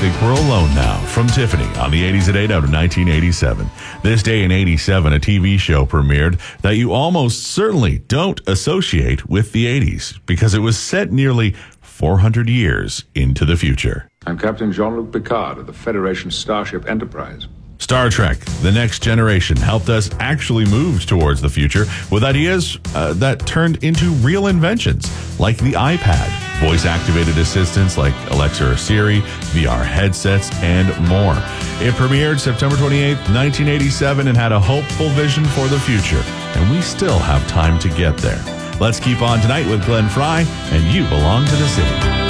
think we're alone now from Tiffany on the 80s at 8 out of 1987. This day in 87, a TV show premiered that you almost certainly don't associate with the 80s because it was set nearly 400 years into the future. I'm Captain Jean-Luc Picard of the Federation Starship Enterprise. Star Trek, The Next Generation, helped us actually move towards the future with ideas that turned into real inventions, like the iPad, voice-activated assistants like Alexa or Siri, VR headsets, and more. It premiered September 28th, 1987, and had a hopeful vision for the future, and we still have time to get there. Let's keep on tonight with Glenn Fry, and You Belong to the City.